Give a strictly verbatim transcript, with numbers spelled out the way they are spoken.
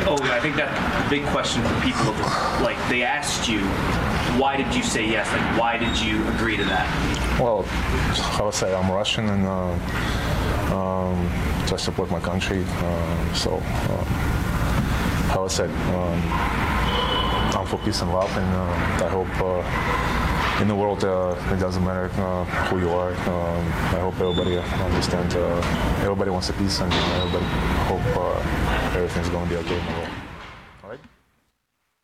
Oh, I think that's the big question for people. Like, they asked you, why did you say yes? Like, why did you agree to that? Well, how I say, I'm Russian and uh, um, I support my country. Uh, so, uh, how I said, um, I'm for peace and love, and uh, I hope uh, in the world uh, it doesn't matter uh, who you are. Um, I hope everybody understands. Uh, everybody wants a peace, and everybody hope uh, everything's going to be okay in the world.